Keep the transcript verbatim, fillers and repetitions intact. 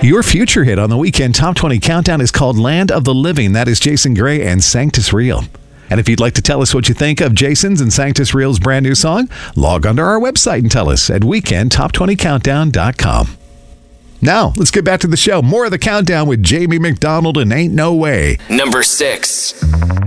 Your future hit on the Weekend Top twenty Countdown is called Land of the Living. That is Jason Gray and Sanctus Real. And if you'd like to tell us what you think of Jason's and Sanctus Real's brand new song, log onto our website and tell us at weekend top twenty countdown dot com. Now, let's get back to the show. More of the Countdown with Jamie McDonald and Ain't No Way. Number six.